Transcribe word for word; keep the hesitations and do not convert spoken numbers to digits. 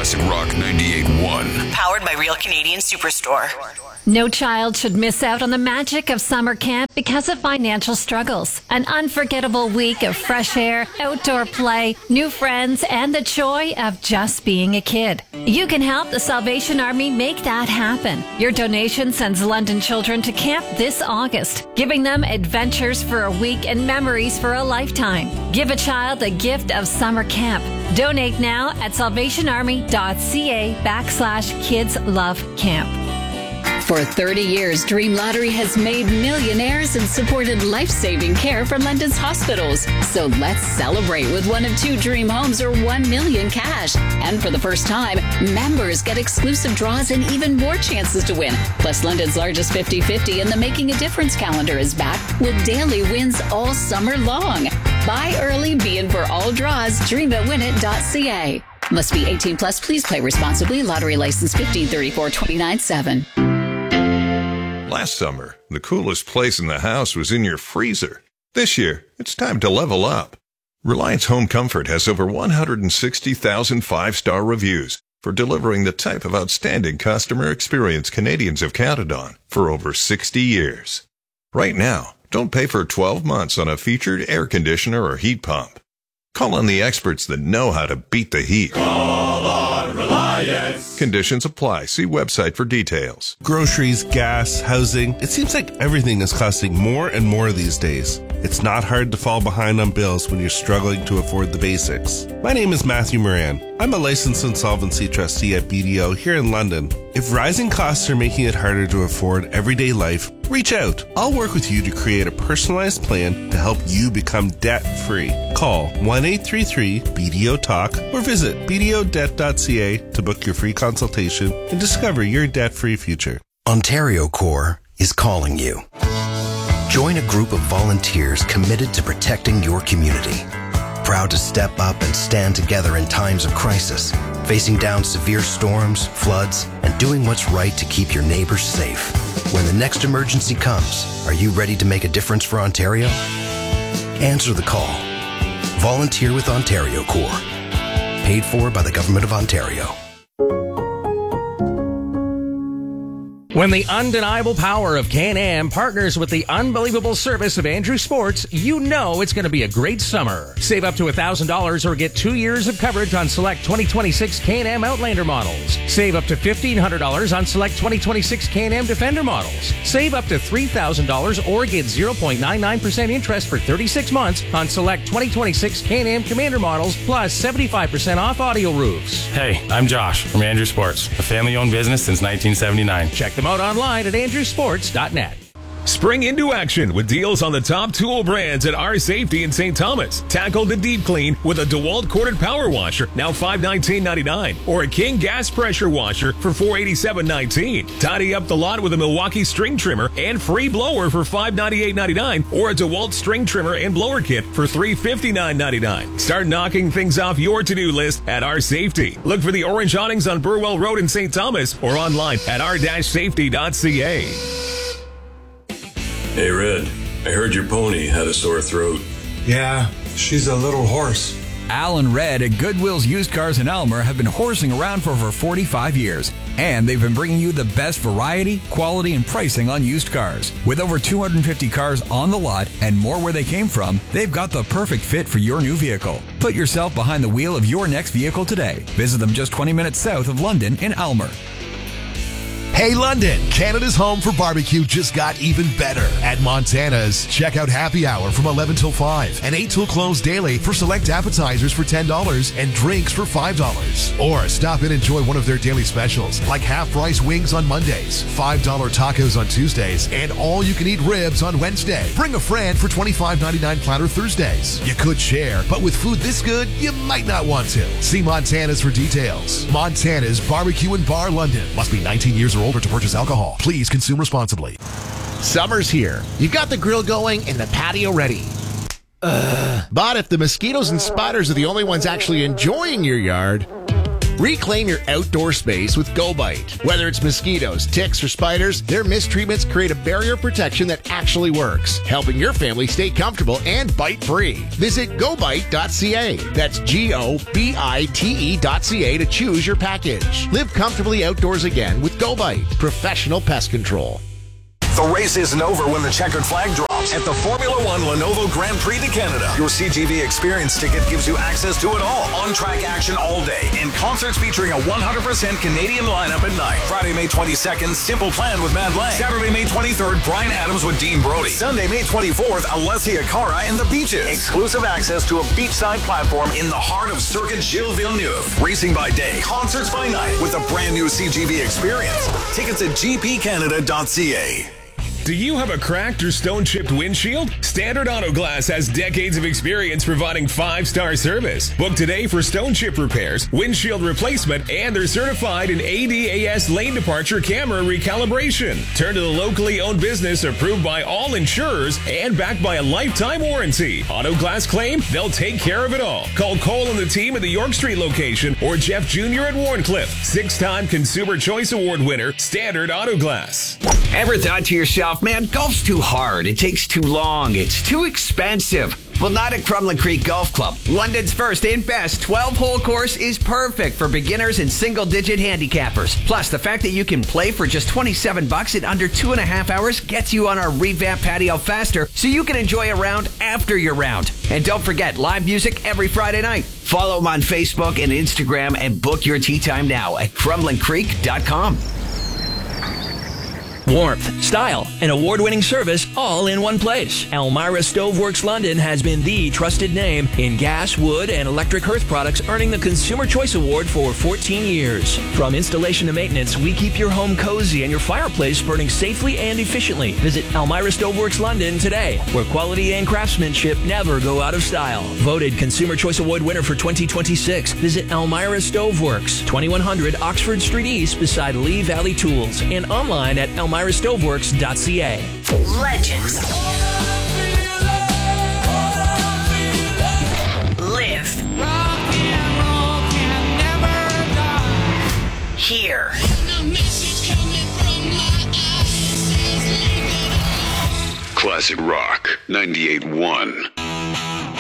Classic Rock ninety-eight point one. Powered by Real Canadian Superstore. No child should miss out on the magic of summer camp because of financial struggles. An unforgettable week of fresh air, outdoor play, new friends, and the joy of just being a kid. You can help the Salvation Army make that happen. Your donation sends London children to camp this August, giving them adventures for a week and memories for a lifetime. Give a child the gift of summer camp. Donate now at salvationarmy.ca backslash kids love camp. For thirty years, Dream Lottery has made millionaires and supported life-saving care for London's hospitals. So let's celebrate with one of two dream homes or one million cash. And for the first time, members get exclusive draws and even more chances to win. Plus, London's largest fifty-fifty and the Making a Difference calendar is back with daily wins all summer long. Buy early, be in for all draws. dream it win it dot c a. Must be eighteen plus. Please play responsibly. Lottery license fifteen thirty-four twenty-nine seven. Last summer, the coolest place in the house was in your freezer. This year, it's time to level up. Reliance Home Comfort has over one hundred sixty thousand five-star reviews for delivering the type of outstanding customer experience Canadians have counted on for over sixty years. Right now, don't pay for twelve months on a featured air conditioner or heat pump. Call on the experts that know how to beat the heat. Call on Reliance. Conditions apply. See website for details. Groceries, gas, housing. It seems like everything is costing more and more these days. It's not hard to fall behind on bills when you're struggling to afford the basics. My name is Matthew Moran. I'm a licensed insolvency trustee at B D O here in London. If rising costs are making it harder to afford everyday life, reach out. I'll work with you to create a personalized plan to help you become debt-free. Call one eight three three B D O talk or visit b d o debt dot c a to book your free consultation and discover your debt-free future. Ontario Corps is calling you. Join a group of volunteers committed to protecting your community. Proud to step up and stand together in times of crisis, facing down severe storms, floods, and doing what's right to keep your neighbors safe. When the next emergency comes, are you ready to make a difference for Ontario? Answer the call. Volunteer with Ontario Corps. Paid for by the Government of Ontario. When the undeniable power of Can-Am partners with the unbelievable service of Andrew Sports, you know it's going to be a great summer. Save up to one thousand dollars or get two years of coverage on select twenty twenty-six Can-Am Outlander models. Save up to fifteen hundred dollars on select twenty twenty-six Can-Am Defender models. Save up to three thousand dollars or get zero point nine nine percent interest for thirty-six months on select twenty twenty-six Can-Am Commander models, plus seventy-five percent off audio roofs. Hey, I'm Josh from Andrew Sports, a family-owned business since nineteen seventy-nine. Check them out online at andrew sports dot net. Spring into action with deals on the top tool brands at R Safety in Saint Thomas. Tackle the deep clean with a DeWalt corded power washer, now five nineteen ninety-nine, or a King gas pressure washer for four eighty-seven nineteen. Tidy up the lot with a Milwaukee string trimmer and free blower for five ninety-eight ninety-nine, or a DeWalt string trimmer and blower kit for three fifty-nine ninety-nine. Start knocking things off your to-do list at R Safety. Look for the orange awnings on Burwell Road in Saint Thomas or online at r dash safety dot c a. Hey, Red, I heard your pony had a sore throat. Yeah, she's a little hoarse. Al and Red at Goodwill's Used Cars in Elmer have been horsing around for over forty-five years. And they've been bringing you the best variety, quality, and pricing on used cars. With over two hundred fifty cars on the lot and more where they came from, they've got the perfect fit for your new vehicle. Put yourself behind the wheel of your next vehicle today. Visit them just twenty minutes south of London in Elmer. Hey London, Canada's home for barbecue just got even better. At Montana's, check out happy hour from eleven till five and eight till close daily for select appetizers for ten dollars and drinks for five dollars. Or stop in and enjoy one of their daily specials like half-price wings on Mondays, five dollar tacos on Tuesdays, and all-you-can-eat ribs on Wednesday. Bring a friend for twenty-five ninety-nine platter Thursdays. You could share, but with food this good, you might not want to. See Montana's for details. Montana's Barbecue and Bar London. Must be nineteen years or older to purchase alcohol. Please consume responsibly. Summer's here. You've got the grill going and the patio ready. Ugh. But if the mosquitoes and spiders are the only ones actually enjoying your yard, Reclaim your outdoor space with GoBite. Whether it's mosquitoes, ticks, or spiders, their mist treatments create a barrier protection that actually works, helping your family stay comfortable and bite-free. Visit go bite dot c a. That's G O B I T E dot C A to choose your package. Live comfortably outdoors again with GoBite, professional pest control. The race isn't over when the checkered flag drops at the Formula One Lenovo Grand Prix de Canada. Your C G V Experience ticket gives you access to it all. On-track action all day and concerts featuring a one hundred percent Canadian lineup at night. Friday, May twenty-second, Simple Plan with Mad Lang. Saturday, May twenty-third, Bryan Adams with Dean Brody. Sunday, May twenty-fourth, Alessia Cara and the Beaches. Exclusive access to a beachside platform in the heart of Circuit Gilles Villeneuve. Racing by day, concerts by night with a brand new C G V Experience. Tickets at g p canada dot c a. Do you have a cracked or stone-chipped windshield? Standard Auto Glass has decades of experience providing five-star service. Book today for stone chip repairs, windshield replacement, and they're certified in A D A S lane departure camera recalibration. Turn to the locally owned business approved by all insurers and backed by a lifetime warranty. Auto Glass claim, they'll take care of it all. Call Cole and the team at the York Street location or Jeff Junior at Warncliffe. Six-time Consumer Choice Award winner, Standard Auto Glass. Ever thought to yourself, man, golf's too hard, it takes too long, it's too expensive? Well, not at Crumlin Creek Golf Club. London's first and best twelve-hole course is perfect for beginners and single-digit handicappers. Plus, the fact that you can play for just twenty-seven bucks in under two and a half hours gets you on our revamped patio faster, so you can enjoy a round after your round. And don't forget, live music every Friday night. Follow them on Facebook and Instagram and book your tee time now at crumlin creek dot com. Warmth, style, and award-winning service all in one place. Elmira Stoveworks London has been the trusted name in gas, wood, and electric hearth products, earning the Consumer Choice Award for fourteen years. From installation to maintenance, we keep your home cozy and your fireplace burning safely and efficiently. Visit Elmira Stoveworks London today, where quality and craftsmanship never go out of style. Voted Consumer Choice Award winner for twenty twenty-six. Visit Elmira Stoveworks, twenty-one hundred Oxford Street East beside Lee Valley Tools, and online at elmira stoveworks dot c a. Legends. Live. Here. Classic Rock ninety-eight point one.